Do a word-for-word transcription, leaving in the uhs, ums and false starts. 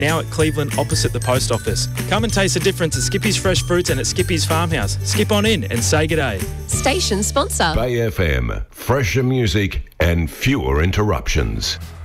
now at Cleveland opposite the post office. Come and taste the difference at Skippy's Fresh Fruits and at Skippy's Farmhouse. Skip on in and say g'day. Station sponsor. Bay F M, fresher music and fewer interruptions.